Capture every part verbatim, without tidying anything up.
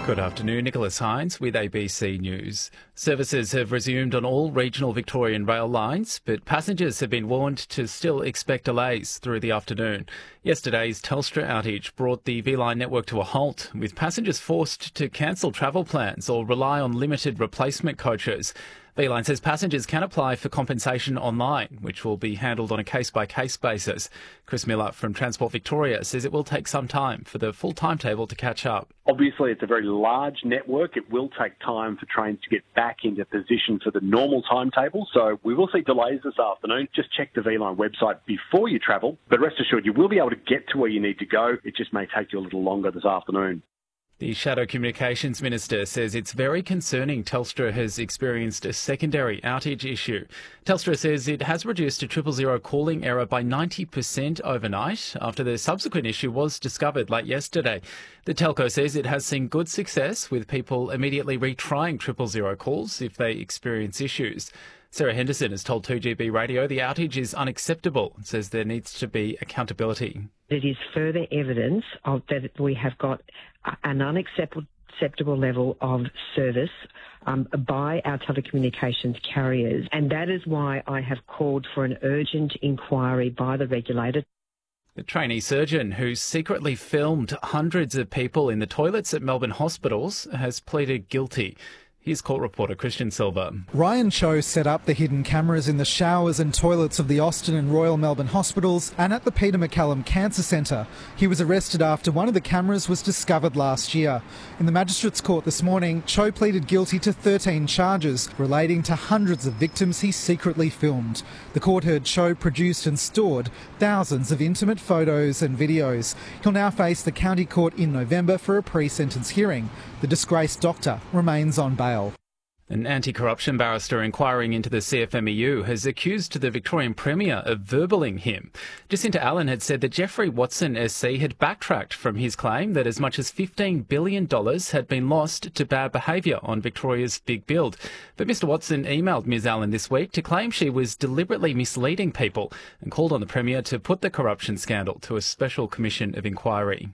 Good afternoon, Nicholas Hines with A B C News. Services have resumed on all regional Victorian rail lines, but passengers have been warned to still expect delays through the afternoon. Yesterday's Telstra outage brought the V-Line network to a halt, with passengers forced to cancel travel plans or rely on limited replacement coaches. V-Line says passengers can apply for compensation online, which will be handled on a case-by-case basis. Chris Miller from Transport Victoria says it will take some time for the full timetable to catch up. Obviously, it's a very large network. It will take time for trains to get back into position for the normal timetable, so we will see delays this afternoon. Just check the V-Line website before you travel, but rest assured you will be able to get to where you need to go. It just may take you a little longer this afternoon. The Shadow Communications Minister says it's very concerning Telstra has experienced a secondary outage issue. Telstra says it has reduced a triple zero calling error by ninety percent overnight after the subsequent issue was discovered late yesterday. The telco says it has seen good success with people immediately retrying triple zero calls if they experience issues. Sarah Henderson has told two G B Radio the outage is unacceptable and says there needs to be accountability. It is further evidence of that we have got an unacceptable level of service um, by our telecommunications carriers, and that is why I have called for an urgent inquiry by the regulator. The trainee surgeon who secretly filmed hundreds of people in the toilets at Melbourne hospitals has pleaded guilty. Here's court reporter Christian Silva. Ryan Cho set up the hidden cameras in the showers and toilets of the Austin and Royal Melbourne hospitals and at the Peter MacCallum Cancer Centre. He was arrested after one of the cameras was discovered last year. In the Magistrates Court this morning, Cho pleaded guilty to thirteen charges relating to hundreds of victims he secretly filmed. The court heard Cho produced and stored thousands of intimate photos and videos. He'll now face the county court in November for a pre-sentence hearing. The disgraced doctor remains on bail. An anti-corruption barrister inquiring into the C F M E U has accused the Victorian Premier of verballing him. Jacinta Allen had said that Jeffrey Watson S C had backtracked from his claim that as much as fifteen billion dollars had been lost to bad behaviour on Victoria's big build. But Mr Watson emailed Ms Allen this week to claim she was deliberately misleading people and called on the Premier to put the corruption scandal to a special commission of inquiry.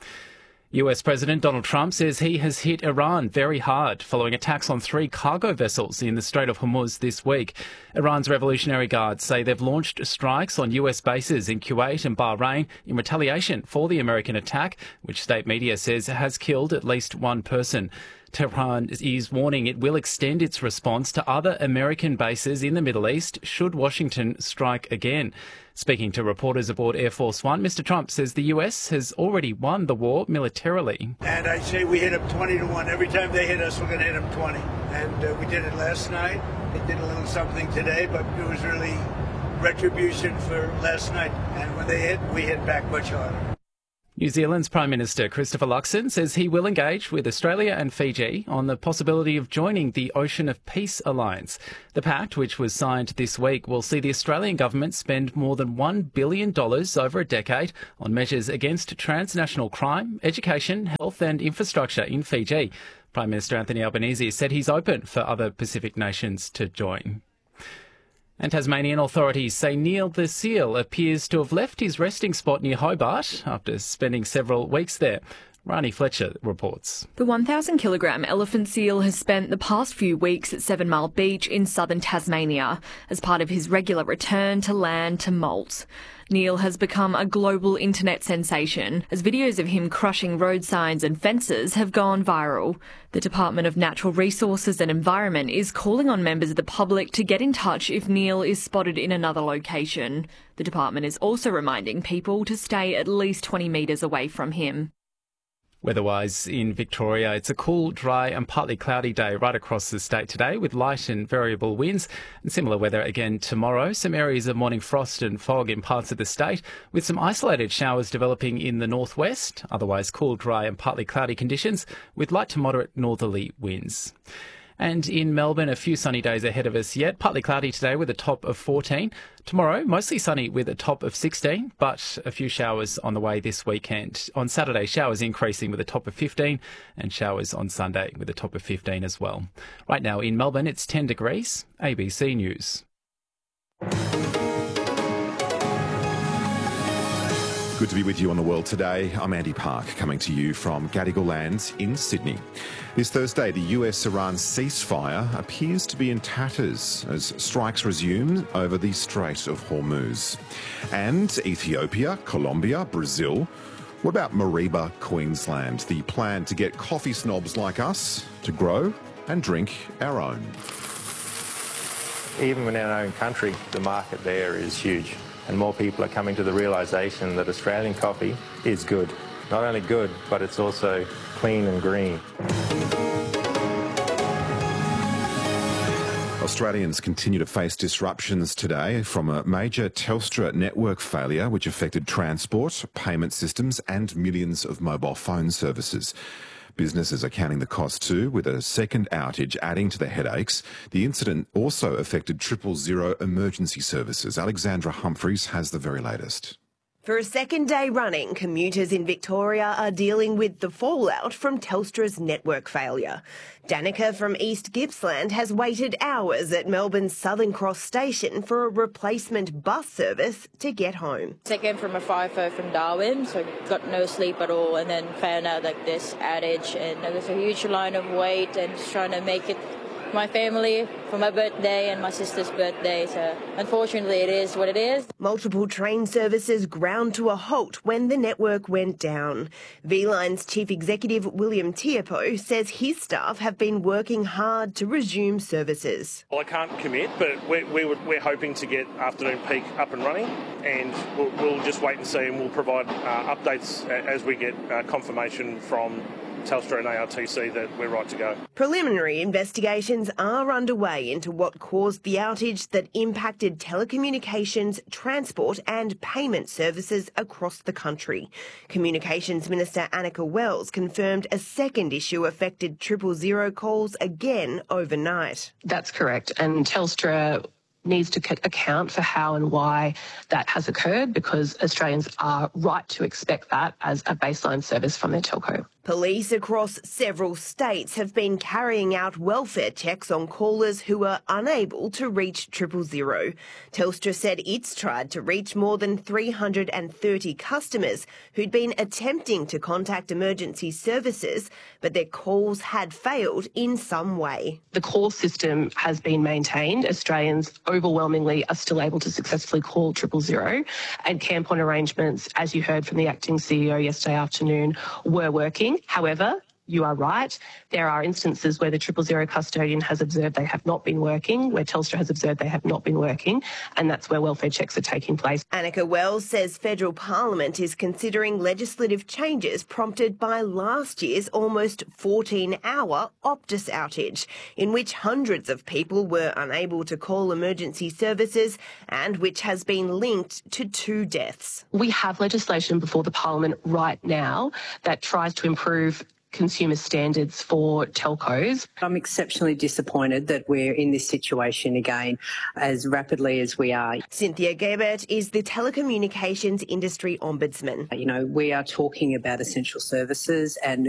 U S President Donald Trump says he has hit Iran very hard following attacks on three cargo vessels in the Strait of Hormuz this week. Iran's Revolutionary Guards say they've launched strikes on U S bases in Kuwait and Bahrain in retaliation for the American attack, which state media says has killed at least one person. Tehran is warning it will extend its response to other American bases in the Middle East should Washington strike again. Speaking to reporters aboard Air Force One, Mr Trump says the U S has already won the war militarily. And I say we hit them twenty to one. Every time they hit us, we're going to hit them twenty. And uh, we did it last night. They did a little something today, but it was really retribution for last night. And when they hit, we hit back much harder. New Zealand's Prime Minister Christopher Luxon says he will engage with Australia and Fiji on the possibility of joining the Ocean of Peace Alliance. The pact, which was signed this week, will see the Australian government spend more than one billion dollars over a decade on measures against transnational crime, education, health and infrastructure in Fiji. Prime Minister Anthony Albanese said he's open for other Pacific nations to join. And Tasmanian authorities say Neil the seal appears to have left his resting spot near Hobart after spending several weeks there. Rani Fletcher reports. The one thousand kilogram elephant seal has spent the past few weeks at Seven Mile Beach in southern Tasmania as part of his regular return to land to molt. Neil has become a global internet sensation as videos of him crushing road signs and fences have gone viral. The Department of Natural Resources and Environment is calling on members of the public to get in touch if Neil is spotted in another location. The department is also reminding people to stay at least twenty metres away from him. Weather-wise in Victoria, it's a cool, dry and partly cloudy day right across the state today with light and variable winds, and similar weather again tomorrow. Some areas of morning frost and fog in parts of the state with some isolated showers developing in the northwest. Otherwise cool, dry and partly cloudy conditions with light to moderate northerly winds. And in Melbourne, a few sunny days ahead of us yet. Partly cloudy today with a top of fourteen. Tomorrow, mostly sunny with a top of sixteen, but a few showers on the way this weekend. On Saturday, showers increasing with a top of fifteen, and showers on Sunday with a top of fifteen as well. Right now in Melbourne, it's ten degrees. A B C News. Good to be with you on The World Today. I'm Andy Park, coming to you from Gadigal Lands in Sydney. This Thursday, the U S-Iran ceasefire appears to be in tatters as strikes resume over the Strait of Hormuz. And Ethiopia, Colombia, Brazil. What about Mareeba, Queensland? The plan to get coffee snobs like us to grow and drink our own. Even in our own country, the market there is huge. And more people are coming to the realisation that Australian coffee is good. Not only good, but it's also clean and green. Australians continue to face disruptions today from a major Telstra network failure which affected transport, payment systems and millions of mobile phone services. Businesses are counting the cost too, with a second outage adding to the headaches. The incident also affected triple zero emergency services. Alexandra Humphreys has the very latest. For a second day running, commuters in Victoria are dealing with the fallout from Telstra's network failure. Danica from East Gippsland has waited hours at Melbourne's Southern Cross station for a replacement bus service to get home. I came from a FIFO from Darwin, so got no sleep at all, and then found out like this outage, and there was a huge line of wait and just trying to make it my family for my birthday and my sister's birthday, so unfortunately it is what it is. Multiple train services ground to a halt when the network went down. V-Line's Chief Executive William Tiapo says his staff have been working hard to resume services. Well, I can't commit, but we're, we're, we're hoping to get afternoon peak up and running, and we'll, we'll just wait and see, and we'll provide uh, updates as we get uh, confirmation from Telstra and A R T C that we're right to go. Preliminary investigations are underway into what caused the outage that impacted telecommunications, transport and payment services across the country. Communications Minister Annika Wells confirmed a second issue affected triple zero calls again overnight. That's correct, and Telstra needs to account for how and why that has occurred, because Australians are right to expect that as a baseline service from their telco. Police across several states have been carrying out welfare checks on callers who are unable to reach triple zero. Telstra said it's tried to reach more than three hundred thirty customers who'd been attempting to contact emergency services, but their calls had failed in some way. The call system has been maintained. Australians overwhelmingly are still able to successfully call triple zero, and camp on arrangements, as you heard from the acting C E O yesterday afternoon, were working. However, you are right. There are instances where the triple zero custodian has observed they have not been working, where Telstra has observed they have not been working, and that's where welfare checks are taking place. Annika Wells says federal parliament is considering legislative changes prompted by last year's almost fourteen-hour Optus outage, in which hundreds of people were unable to call emergency services and which has been linked to two deaths. We have legislation before the parliament right now that tries to improve consumer standards for telcos. I'm exceptionally disappointed that we're in this situation again as rapidly as we are. Cynthia Gebert is the telecommunications industry ombudsman. You know, we are talking about essential services and